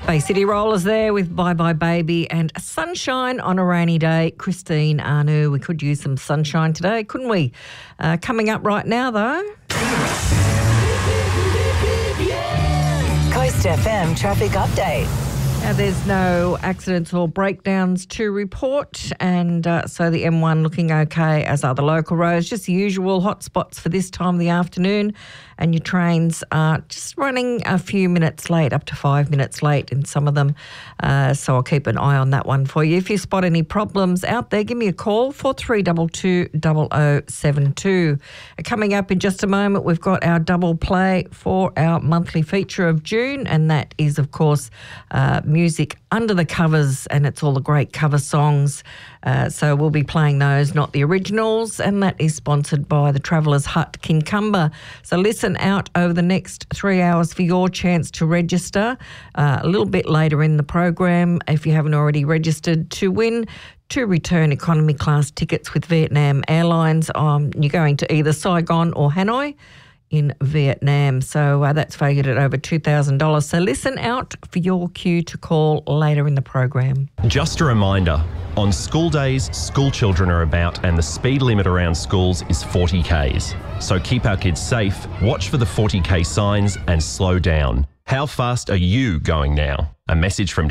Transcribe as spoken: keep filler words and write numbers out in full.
Bay City Rollers there with Bye Bye Baby and sunshine on a rainy day. Christine Anu, we could use some sunshine today, couldn't we? Uh, coming up right now, though. Coast F M traffic update. Now, there's no accidents or breakdowns to report, and uh, so the M one looking okay, as are the local roads. Just the usual hot spots for this time of the afternoon, and your trains are just running a few minutes late, up to five minutes late in some of them. Uh, so I'll keep an eye on that one for you. If you spot any problems out there, give me a call, four three two two, zero zero seven two. Coming up in just a moment, we've got our double play for our monthly feature of June, and that is, of course, uh, music under the covers, and it's all the great cover songs. Uh, so we'll be playing those, not the originals, and that is sponsored by the Travellers Hut Kincumber. So listen out over the next three hours for your chance to register. Uh, a little bit later in the program, if you haven't already registered, to win two return economy class tickets with Vietnam Airlines. Um, you're going to either Saigon or Hanoi in Vietnam. So uh, that's valued at over two thousand dollars. So listen out for your cue to call later in the program. Just a reminder, on school days, school children are about and the speed limit around schools is forty kays. So keep our kids safe, watch for the forty k signs and slow down. How fast are you going now? A message from